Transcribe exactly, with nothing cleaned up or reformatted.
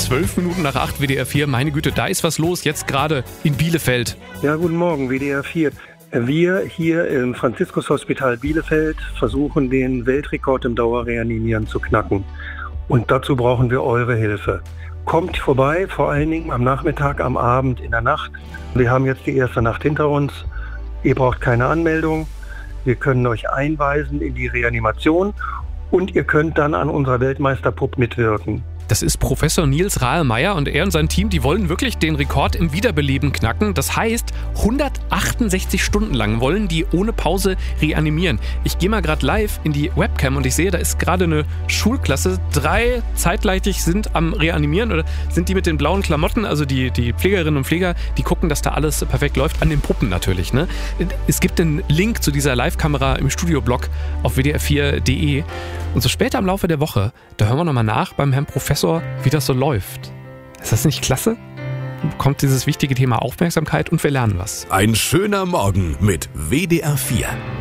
zwölf Minuten nach acht, W D R vier. Meine Güte, da ist was los, jetzt gerade in Bielefeld. Ja, guten Morgen, W D R vier. Wir hier im Franziskus-Hospital Bielefeld versuchen, den Weltrekord im Dauerreanimieren zu knacken. Und dazu brauchen wir eure Hilfe. Kommt vorbei, vor allen Dingen am Nachmittag, am Abend, in der Nacht. Wir haben jetzt die erste Nacht hinter uns. Ihr braucht keine Anmeldung. Wir können euch einweisen in die Reanimation und ihr könnt dann an unserer Weltmeisterpupp mitwirken. Das ist Professor Nils Rahlmeier und er und sein Team, die wollen wirklich den Rekord im Wiederbeleben knacken. Das heißt, hundertachtundsechzig Stunden lang wollen die ohne Pause reanimieren. Ich gehe mal gerade live in die Webcam und ich sehe, da ist gerade eine Schulklasse. Drei zeitgleich sind am Reanimieren oder sind die mit den blauen Klamotten, also die, die Pflegerinnen und Pfleger, die gucken, dass da alles perfekt läuft. An den Puppen natürlich. Ne? Es gibt einen Link zu dieser Live-Kamera im Studioblog auf w d r vier punkt d e. Und so später im Laufe der Woche, da hören wir nochmal nach beim Herrn Professor, wie das so läuft. Ist das nicht klasse? Dann bekommt dieses wichtige Thema Aufmerksamkeit und wir lernen was. Ein schöner Morgen mit W D R vier.